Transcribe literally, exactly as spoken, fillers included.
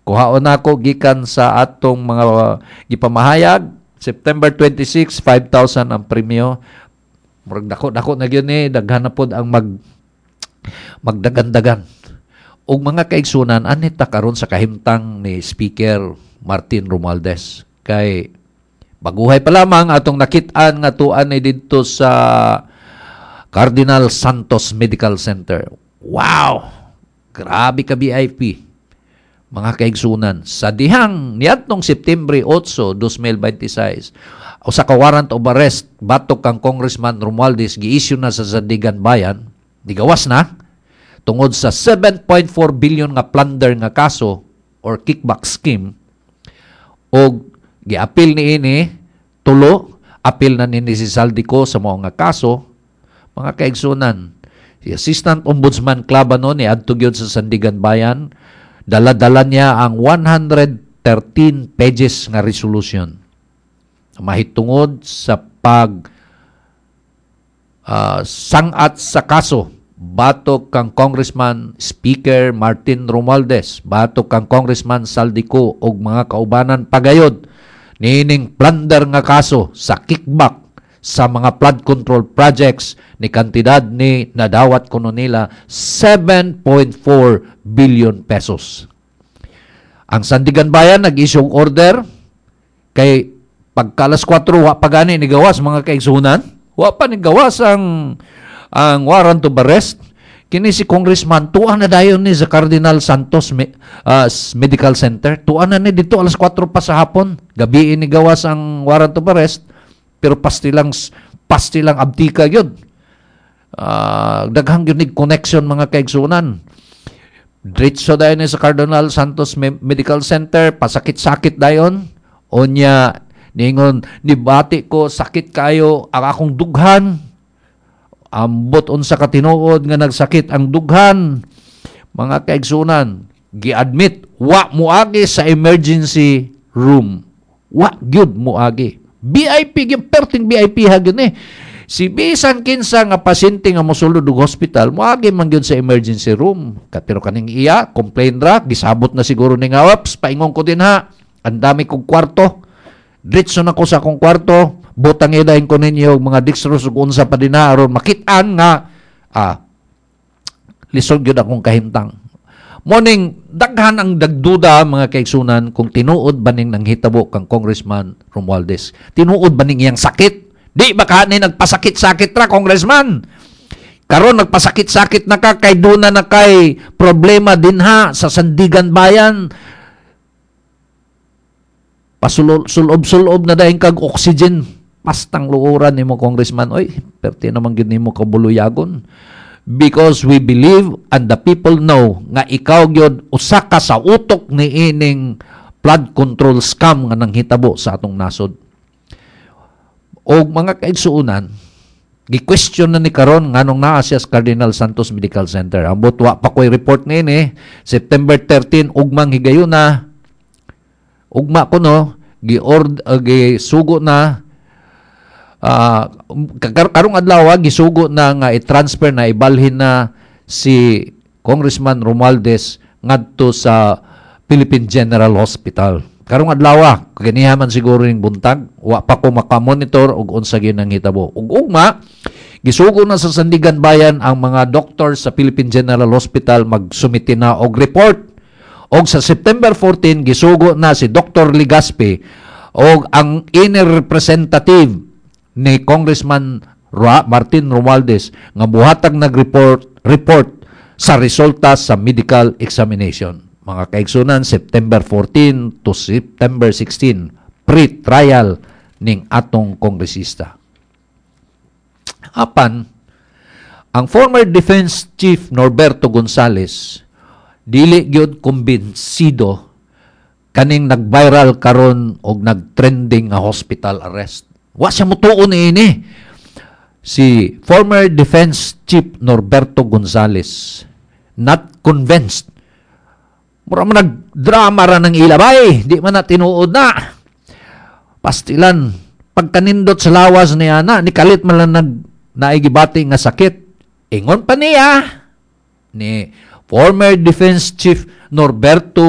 Kuhaon ako gikan sa atong mga gipamahayag. September twenty-six, five thousand ang premyo. Murag dako-dako na gyud ni, daghan na pod ang mag magdagan-dagan. Og mga kaigsunan, anita karon sa kahimtang ni Speaker Martin Romualdez. Kay baguhay pa lamang atong nakit-an nga tuan ni didto sa Cardinal Santos Medical Center. Wow! Grabe ka V I P. Mga kaigsunan, sa dihang niadtong September eight, twenty twenty-six, usa ka warrant of arrest batok kang Congressman Romualdez gi-issue na sa Sandigan Bayan, digawas na tungod sa seven point four billion nga plunder nga kaso or kickback scheme, og gi-apil ni ini tulo, apil na ni si Saldico sa mga nga kaso. Mga kaigsunan, si Assistant Ombudsman Clabano ni adto gyud sa Sandigan Bayan, dala-dala niya ang one hundred thirteen pages nga resolution. Mahitungod sa pag uh, sangat sa kaso batok kang Congressman Speaker Martin Romualdez, batok kang Congressman Saldico og mga kaubanan pagayod nining plunder nga kaso sa kickback sa mga flood control projects ni kantidad ni nadawat kuno nila seven point four billion pesos. Ang Sandigan Bayan nag-issue order kay pagka alas four wa pa gani ni gawas mga kaigsunan, wa pa ni gawas ang ang warrant of arrest. Kini si Congressman tuan na dayon ni sa Cardinal Santos uh, Medical Center, tuan na ni dito alas four pa sa hapon, gabi ni gawas ang warrant of arrest. Pero pastilang pastilang abtika yun. Uh, daghang yun ni connection mga kaigsunan. Diretso dayon sa Cardinal Santos Medical Center, pasakit-sakit dayon. Onya, ningon, nibati ko, sakit kayo, ang akong dughan. Ambot unsa ka tinuod nga nagsakit ang dughan. Mga kaigsunan, gi-admit, wa muagi sa emergency room. Wa gyud muagi. V I P, yung perting V I P hagin eh. Si bisan kinsa nga pasyente nga mosulod og hospital, moagi man gyud sa emergency room. Pero kaning iya, complain ra, gisabot na siguro ning awaps, paingon ko din ha. Ang dami kong kwarto. Diretso na ko sa akong kwarto, butang idahin ko ninyo mga dextrose ug unsa pa din na aron makit-an nga ah lisod gyud akong kahimtang. Morning, daghan ang dagduda mga kaigsunan kung tinuod ba ning nanghitabo kang Congressman Romualdez. Tinuod ba ning iyang sakit? Di ba ka ni nagpasakit-sakit ra, Congressman? Karon nagpasakit-sakit na ka, kay duna na kay problema din ha sa Sandigan Bayan. Pasulob-sulob na dahin kag oxygen. Pastang luuran ni mo, Congressman. Oy, perti naman gid nimo kabuluyagon. Because we believe and the people know nga ikaw gyud usa ka sa utok ni ining flood control scam nga nanghitabo sa atong nasod. O mga kaigsuunan, gi-question na ni karon nganong naa siya sa Cardinal Santos Medical Center. Ambot wa pa ko'y report nini, September thirteen ugmang higayuna. Ugma ko no, gi-ord uh, gisugo na Uh, karong adlaw gisugo na nga i-transfer na ibalhin na si Congressman Romualdez ngadto sa Philippine General Hospital. Karong adlaw kaniha man siguro ning buntag, wa pa ko makamonitor og unsa gyud nang hitabo. Ug ugma gisugo na sa Sandigan Bayan ang mga doktor sa Philippine General Hospital magsumiti na og report. Og sa September fourteen gisugo na si Doctor Ligaspi og ang inner representative ni Congressman Ra Martin Romualdez nga buhatag nag-report report sa resulta sa medical examination. Mga kaigsunan, September fourteen to September sixteen, pre-trial ning atong kongresista. Apan, ang former Defense Chief Norberto Gonzales dili gyud kumbinsido kaning nag-viral karon og nag-trending nga hospital arrest. Wa siya mutuon ini. Si former Defense Chief Norberto Gonzales not convinced. Mura man nagdrama ra ng ilabay, di man na tinuod na. Pastilan, pagkanindot sa lawas niya na, ni kalit man lang nag naigibati nga sakit. Ingon pa niya ni former Defense Chief Norberto